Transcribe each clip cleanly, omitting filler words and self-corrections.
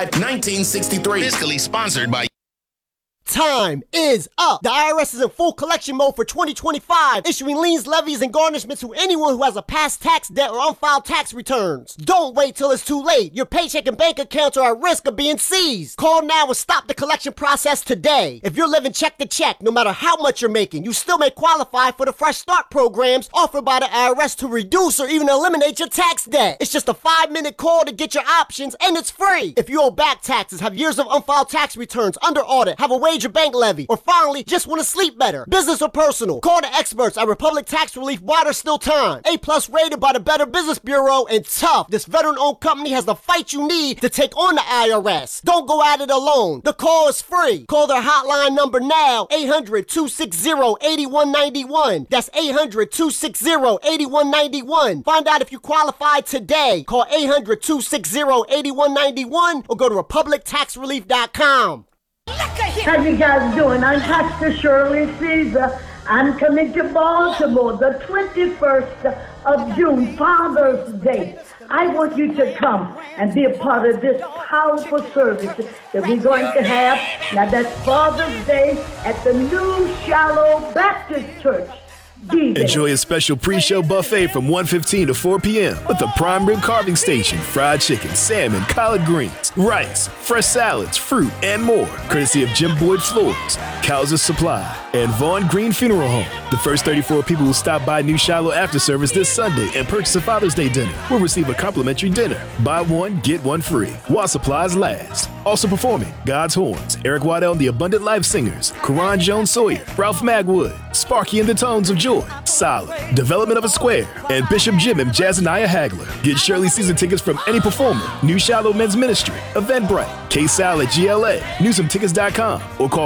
1963. Fiscally sponsored by. Time is up. The IRS is in full collection mode for 2025, issuing liens, levies, and garnishments to anyone who has a past tax debt or unfiled tax returns. Don't wait till it's too late. Your paycheck and bank accounts are at risk of being seized. Call now and stop the collection process today. If you're living check to check, no matter how much you're making, you still may qualify for the Fresh Start programs offered by the IRS to reduce or even eliminate your tax debt. It's just a 5-minute call to get your options, and it's free. If you owe back taxes, have years of unfiled tax returns, under audit, have a wage or bank levy, or finally just want to sleep better, business or personal, call the experts at Republic Tax Relief while there's still time. A+ rated by the Better Business Bureau, and tough. This veteran-owned company has the fight you need to take on the IRS. Don't go at it alone. The call is free. Call their hotline number now, 800-260-8191. That's 800-260-8191. Find out if you qualify today. Call 800-260-8191 or go to republictaxrelief.com. How you guys doing? I'm Pastor Shirley Caesar. I'm coming to Baltimore the 21st of June, Father's Day. I want you to come and be a part of this powerful service that we're going to have. Now that's Father's Day at the New Shallow Baptist Church. Enjoy a special pre-show buffet from 1:15 to 4 p.m. with the prime rib carving station, fried chicken, salmon, collard greens, rice, fresh salads, fruit, and more. Courtesy of Jim Boyd Floors, Cowser Supply, and Vaughn Green Funeral Home. The first 34 people who stop by New Shiloh after service this Sunday and purchase a Father's Day dinner will receive a complimentary dinner. Buy one, get one free, while supplies last. Also performing God's Horns, Eric Waddell and the Abundant Life Singers, Karan Jones Sawyer, Ralph Magwood, Sparky and the Tones of Joy, Solid, Development of a Square, and Bishop Jim and Jazzaniah Hagler. Get Shirley season tickets from any performer, New Shiloh Men's Ministry, Eventbrite, K-Sal at GLA, NewsomeTickets.com, or call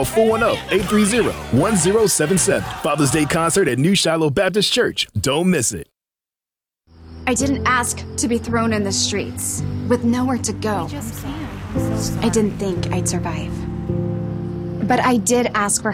410-830-1077. Father's Day concert at New Shiloh Baptist Church. Don't miss it. I didn't ask to be thrown in the streets with nowhere to go. I didn't think I'd survive. But I did ask for